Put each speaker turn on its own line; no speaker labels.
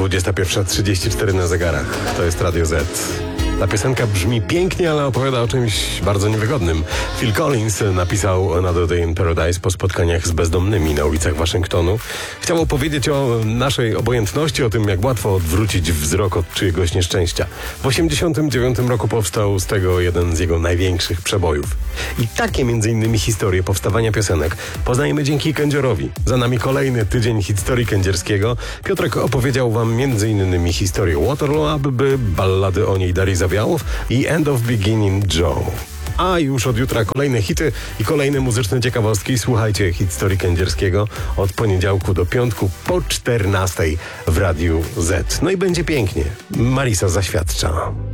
21:34 na zegarach. To jest Radio Z. Ta piosenka brzmi pięknie, ale opowiada o czymś bardzo niewygodnym. Phil Collins napisał Another Day in Paradise po spotkaniach z bezdomnymi na ulicach Waszyngtonu. Chciał opowiedzieć o naszej obojętności, o tym, jak łatwo odwrócić wzrok od czyjegoś nieszczęścia. W 1989 roku powstał z tego jeden z jego największych przebojów. I takie m.in. historie powstawania piosenek poznajemy dzięki kędziorowi. Za nami kolejny tydzień historii kędzierskiego. Piotrek opowiedział wam m.in. historię Waterloo, aby ballady o niej Darii Zawiałów i End of Beginning Joe. A już od jutra kolejne hity i kolejne muzyczne ciekawostki. Słuchajcie historii kędzierskiego od poniedziałku do piątku po 14:00 w Radiu Z. No i będzie pięknie. Marisa zaświadcza.